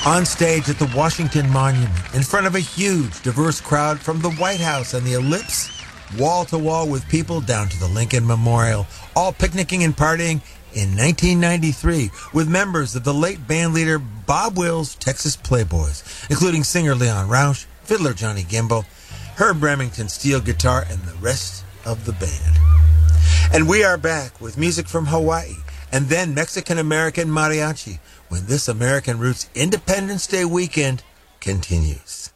On stage at the Washington Monument, in front of a huge, diverse crowd from the White House and the Ellipse, wall to wall with people down to the Lincoln Memorial, all picnicking and partying in 1993 with members of the late bandleader Bob Wills' Texas Playboys, including singer Leon Rausch, fiddler Johnny Gimbel, Herb Remington steel guitar, and the rest of the band. And we are back with music from Hawaii and then Mexican-American mariachi when this American Roots Independence Day weekend continues.